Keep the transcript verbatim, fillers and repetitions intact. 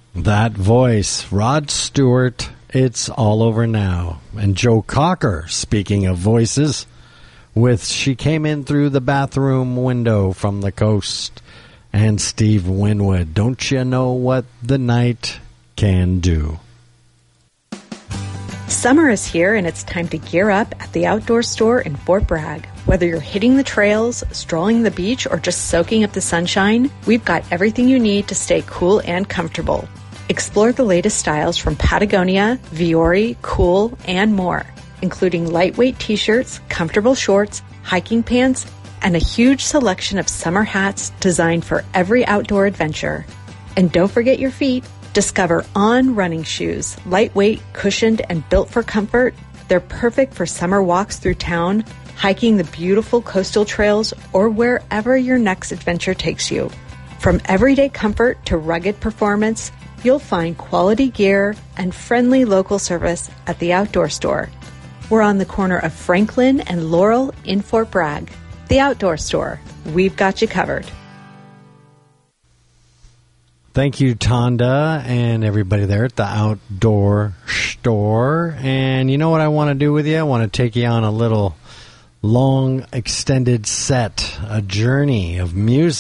That voice, Rod Stewart, It's All Over Now. And Joe Cocker, speaking of voices, with She Came In Through the Bathroom Window from the Coast. And Steve Winwood, Don't You Know What the Night Can Do. Summer is here, and it's time to gear up at the Outdoor Store in Fort Bragg. Whether you're hitting the trails, strolling the beach, or just soaking up the sunshine, we've got everything you need to stay cool and comfortable. Explore the latest styles from Patagonia, Viore, Cool, and more, including lightweight t-shirts, comfortable shorts, hiking pants, and a huge selection of summer hats designed for every outdoor adventure. And don't forget your feet. Discover On running shoes, lightweight, cushioned, and built for comfort. They're perfect for summer walks through town, hiking the beautiful coastal trails, or wherever your next adventure takes you. From everyday comfort to rugged performance, you'll find quality gear and friendly local service at the Outdoor Store. We're on the corner of Franklin and Laurel in Fort Bragg. The Outdoor Store. We've got you covered. Thank you, Tonda, and everybody there at the Outdoor Store. And you know what I want to do with you? I want to take you on a little long, extended set, a journey of music.